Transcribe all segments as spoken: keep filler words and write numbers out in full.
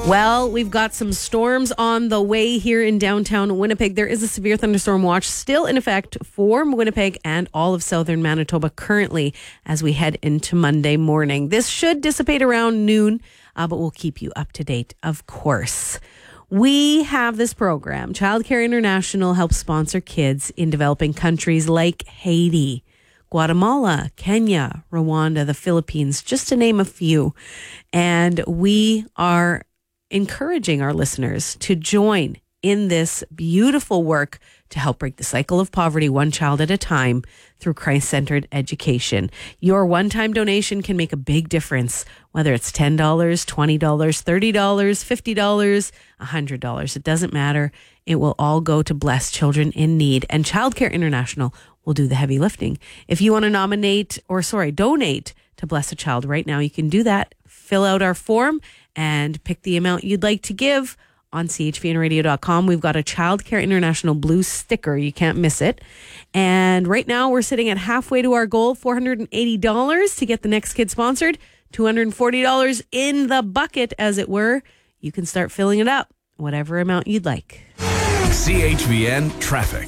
Well, we've got some storms on the way here in downtown Winnipeg. There is a severe thunderstorm watch still in effect for Winnipeg and all of southern Manitoba currently as we head into Monday morning. This should dissipate around noon, uh, but we'll keep you up to date, of course. We have this program. Childcare International helps sponsor kids in developing countries like Haiti, Guatemala, Kenya, Rwanda, the Philippines, just to name a few. And we are encouraging our listeners to join in this beautiful work to help break the cycle of poverty one child at a time through Christ-centered education. Your one-time donation can make a big difference, whether it's ten dollars, twenty dollars, thirty dollars, fifty dollars, one hundred dollars. It doesn't matter. It will all go to bless children in need. And Childcare International will do the heavy lifting. If you want to nominate, or sorry, donate to Bless a Child right now, you can do that. Fill out our form and pick the amount you'd like to give on c h v n radio dot com. We've got a Childcare International blue sticker. You can't miss it. And right now we're sitting at halfway to our goal, four hundred eighty dollars to get the next kid sponsored, two hundred forty dollars in the bucket, as it were. You can start filling it up, whatever amount you'd like. C H V N Traffic.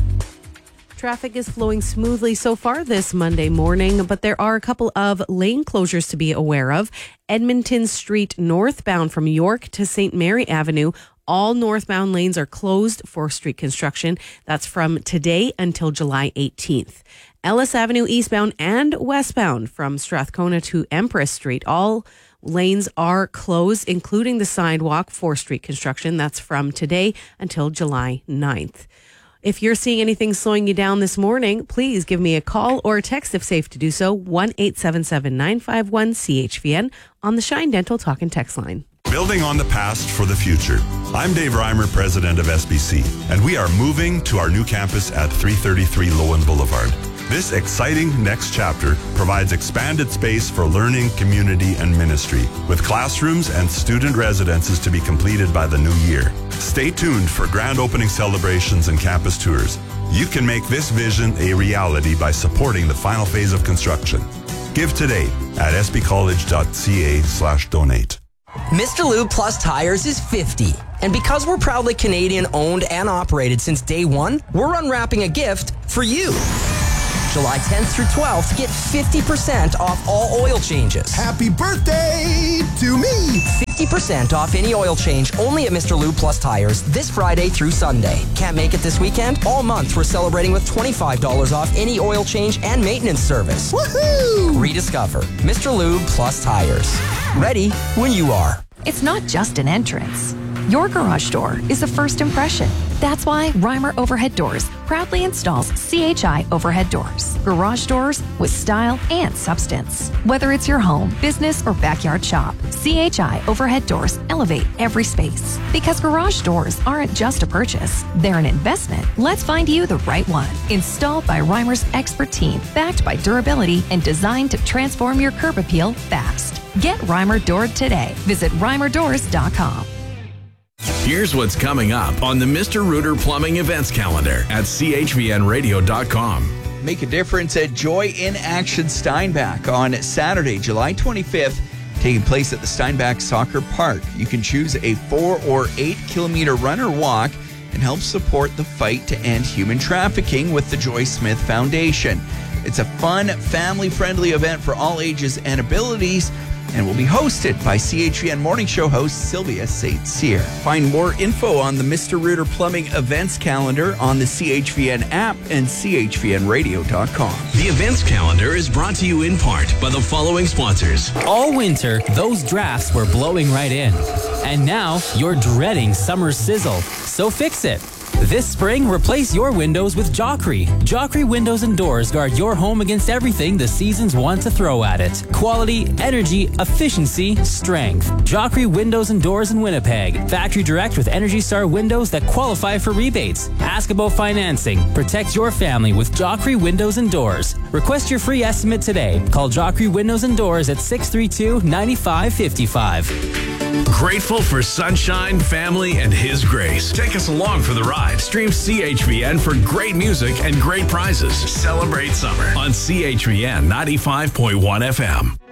Traffic is flowing smoothly so far this Monday morning, but there are a couple of lane closures to be aware of. Edmonton Street northbound from York to Saint Mary Avenue. All northbound lanes are closed for street construction. That's from today until July eighteenth. Ellis Avenue eastbound and westbound from Strathcona to Empress Street. All lanes are closed, including the sidewalk for street construction. That's from today until July ninth. If you're seeing anything slowing you down this morning, please give me a call or a text if safe to do so, one eight seven seven, nine five one, C H V N on the Shine Dental Talk and Text line. Building on the past for the future. I'm Dave Reimer, president of S B C, and we are moving to our new campus at three thirty-three Lowen Boulevard. This exciting next chapter provides expanded space for learning, community, and ministry, with classrooms and student residences to be completed by the new year. Stay tuned for grand opening celebrations and campus tours. You can make this vision a reality by supporting the final phase of construction. Give today at s b college dot c a slash donate. Mister Lube Plus Tires is fifty. And because we're proudly Canadian owned and operated since day one, we're unwrapping a gift for you. July tenth through twelfth, get fifty percent off all oil changes. Happy birthday to me! fifty percent off any oil change only at Mister Lube Plus Tires this Friday through Sunday. Can't make it this weekend? All month we're celebrating with twenty-five dollars off any oil change and maintenance service. Woohoo! Rediscover Mister Lube Plus Tires. Ready when you are. It's not just an entrance. Your garage door is a first impression. That's why Reimer Overhead Doors proudly installs C H I Overhead Doors. Garage doors with style and substance. Whether it's your home, business, or backyard shop, C H I Overhead Doors elevate every space. Because garage doors aren't just a purchase, they're an investment. Let's find you the right one. Installed by Reimer's expert team, backed by durability, and designed to transform your curb appeal fast. Get Reimer Doored today. Visit reimer doors dot com. Here's what's coming up on the Mister Rooter Plumbing events calendar at c h v n radio dot com. Make a difference at Joy in Action Steinbach on Saturday, July twenty-fifth, taking place at the Steinbach Soccer Park. You can choose a four or eight kilometer run or walk and help support the fight to end human trafficking with the Joy Smith Foundation. It's a fun, family-friendly event for all ages and abilities, and will be hosted by C H V N Morning Show host Sylvia Saint Cyr. Find more info on the Mister Rooter Plumbing events calendar on the C H V N app and c h v n radio dot com. The events calendar is brought to you in part by the following sponsors. All winter, those drafts were blowing right in. And now, you're dreading summer sizzle. So fix it. This spring, replace your windows with Joffrey. Joffrey Windows and Doors guard your home against everything the seasons want to throw at it. Quality, energy, efficiency, strength. Joffrey Windows and Doors in Winnipeg. Factory direct with Energy Star windows that qualify for rebates. Ask about financing. Protect your family with Joffrey Windows and Doors. Request your free estimate today. Call Joffrey Windows and Doors at six three two, nine five five five. Grateful for sunshine, family, and His grace. Take us along for the ride. Stream C H V N for great music and great prizes. Celebrate summer on C H V N ninety-five point one F M.